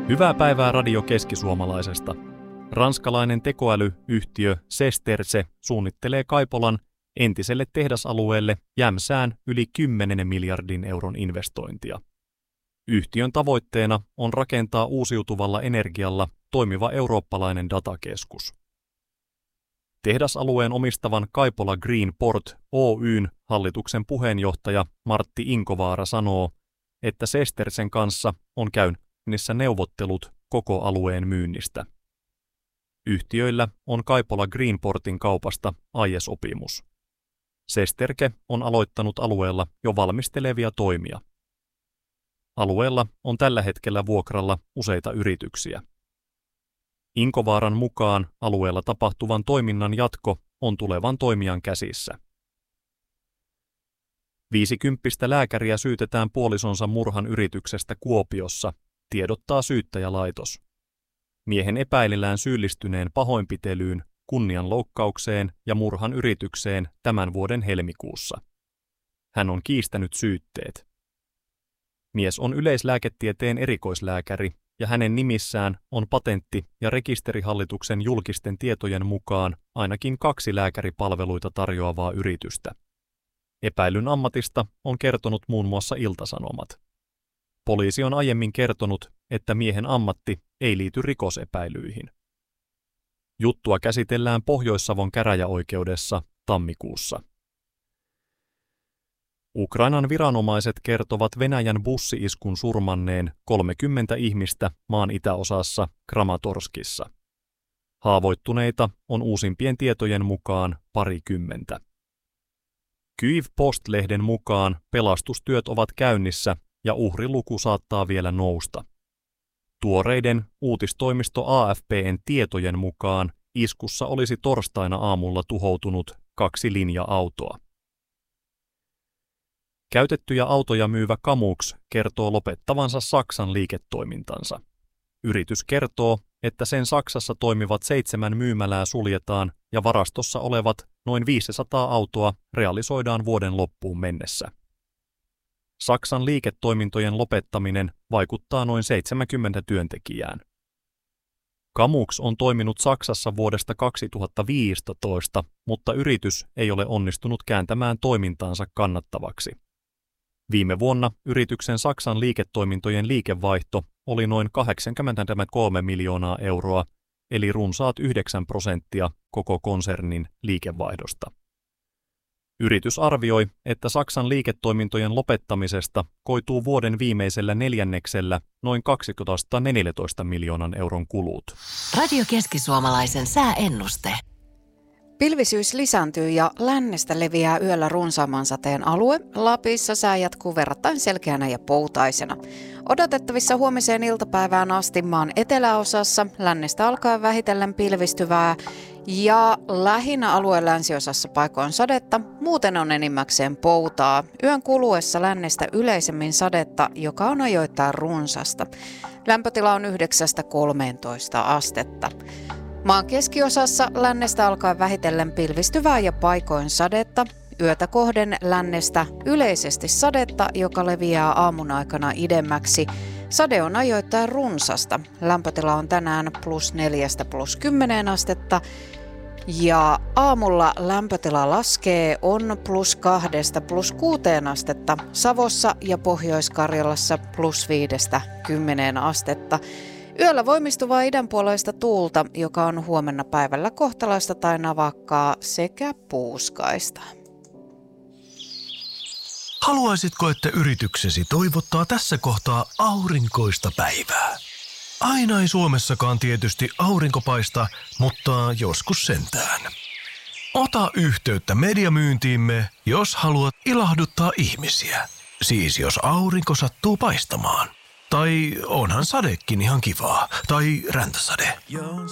Hyvää päivää Radio Keski-Suomalaisesta. Ranskalainen tekoälyyhtiö Sesterce suunnittelee Kaipolan entiselle tehdasalueelle Jämsään yli 10 miljardin euron investointia. Yhtiön tavoitteena on rakentaa uusiutuvalla energialla toimiva eurooppalainen datakeskus. Tehdasalueen omistavan Kaipola Green Port Oyn hallituksen puheenjohtaja Martti Inkovaara sanoo, että Sestercen kanssa on käynnissä neuvottelut koko alueen myynnistä. Yhtiöillä on Kaipola Greenportin kaupasta aiesopimus. Sesterce on aloittanut alueella jo valmistelevia toimia. Alueella on tällä hetkellä vuokralla useita yrityksiä. Inkovaaran mukaan alueella tapahtuvan toiminnan jatko on tulevan toimijan käsissä. 50 lääkäriä syytetään puolisonsa murhan yrityksestä Kuopiossa, tiedottaa syyttäjälaitos. Miehen epäilillään syyllistyneen pahoinpitelyyn, kunnianloukkaukseen ja murhan yritykseen tämän vuoden helmikuussa. Hän on kiistänyt syytteet. Mies on yleislääketieteen erikoislääkäri ja hänen nimissään on patentti- ja rekisterihallituksen julkisten tietojen mukaan ainakin 2 lääkäripalveluita tarjoavaa yritystä. Epäilyn ammatista on kertonut muun muassa Ilta-Sanomat. Poliisi on aiemmin kertonut, että miehen ammatti ei liity rikosepäilyihin. Juttua käsitellään Pohjois-Savon käräjäoikeudessa tammikuussa. Ukrainan viranomaiset kertovat Venäjän bussi-iskun surmanneen 30 ihmistä maan itäosassa Kramatorskissa. Haavoittuneita on uusimpien tietojen mukaan parikymmentä. Kyiv Post-lehden mukaan pelastustyöt ovat käynnissä ja uhriluku saattaa vielä nousta. Tuoreiden uutistoimisto AFP:n tietojen mukaan iskussa olisi torstaina aamulla tuhoutunut 2 linja-autoa. Käytettyjä autoja myyvä Kamux kertoo lopettavansa Saksan liiketoimintansa. Yritys kertoo, että sen Saksassa toimivat 7 myymälää suljetaan ja varastossa olevat noin 500 autoa realisoidaan vuoden loppuun mennessä. Saksan liiketoimintojen lopettaminen vaikuttaa noin 70 työntekijään. Kamux on toiminut Saksassa vuodesta 2015, mutta yritys ei ole onnistunut kääntämään toimintaansa kannattavaksi. Viime vuonna yrityksen Saksan liiketoimintojen liikevaihto oli noin 83 miljoonaa euroa, eli runsaat 9% koko konsernin liikevaihdosta. Yritys arvioi, että Saksan liiketoimintojen lopettamisesta koituu vuoden viimeisellä neljänneksellä noin 214 miljoonan euron kulut. Radio Keski-Suomalaisen sääennuste. Pilvisyys lisääntyy ja lännestä leviää yöllä runsaamman sateen alue. Lapissa sää jatkuu verrattain selkeänä ja poutaisena. Odotettavissa huomiseen iltapäivään asti maan eteläosassa lännestä alkaen vähitellen pilvistyvää ja lähinnä alueen länsiosassa paikoin sadetta, muuten on enimmäkseen poutaa. Yön kuluessa lännestä yleisemmin sadetta, joka on ajoittain runsasta. Lämpötila on 9–13 astetta. Maan keskiosassa lännestä alkaen vähitellen pilvistyvää ja paikoin sadetta. Yötä kohden lännestä yleisesti sadetta, joka leviää aamun aikana idemmäksi. Sade on ajoittain runsasta. Lämpötila on tänään +4–+10 astetta. Ja aamulla lämpötila laskee on +2–+6 astetta. Savossa ja Pohjois-Karjalassa +5–10 astetta. Yöllä voimistuvaa idänpuoleista tuulta, joka on huomenna päivällä kohtalaista tai navakkaa sekä puuskaista. Haluaisitko, että yrityksesi toivottaa tässä kohtaa aurinkoista päivää? Aina ei Suomessakaan tietysti aurinko paista, mutta joskus sentään. Ota yhteyttä mediamyyntiimme, jos haluat ilahduttaa ihmisiä. Siis jos aurinko sattuu paistamaan. Tai onhan sadekin ihan kivaa. Tai räntäsade.